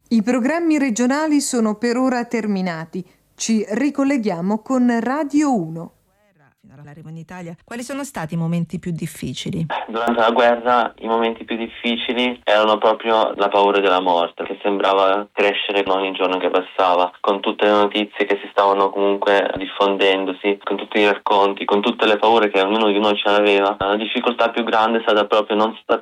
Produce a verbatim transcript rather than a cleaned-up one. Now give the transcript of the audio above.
I programmi regionali sono per ora terminati. Ci ricolleghiamo con Radio uno. Fino all'arrivo in Italia, quali sono stati i momenti più difficili? Durante la guerra i momenti più difficili erano proprio la paura della morte, che sembrava crescere ogni giorno che passava, con tutte le notizie che si stavano comunque diffondendosi, con tutti i racconti, con tutte le paure che ognuno di noi ce l'aveva. La difficoltà più grande è stata proprio non